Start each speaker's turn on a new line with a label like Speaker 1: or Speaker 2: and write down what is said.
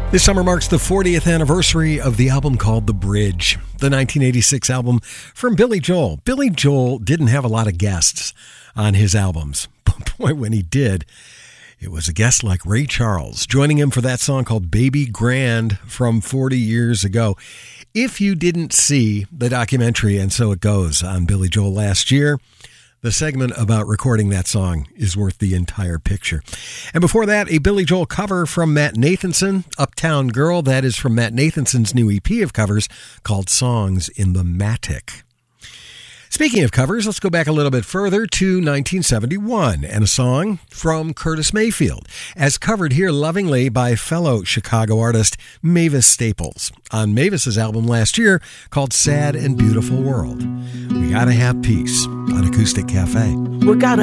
Speaker 1: This summer marks the 40th anniversary of the album called The Bridge, the 1986 album from Billy Joel. Billy Joel didn't have a lot of guests on his albums, but boy, when he did, it was a guest like Ray Charles, joining him for that song called Baby Grand from 40 years ago. If you didn't see the documentary And So It Goes on Billy Joel last year, the segment about recording that song is worth the entire picture. And before that, a Billy Joel cover from Matt Nathanson, Uptown Girl. That is from Matt Nathanson's new EP of covers called Songs in the Matic. Speaking of covers, let's go back a little bit further to 1971 and a song from Curtis Mayfield, as covered here lovingly by fellow Chicago artist Mavis Staples on Mavis's album last year called Sad and Beautiful World. We Gotta Have Peace on Acoustic Cafe.
Speaker 2: We gotta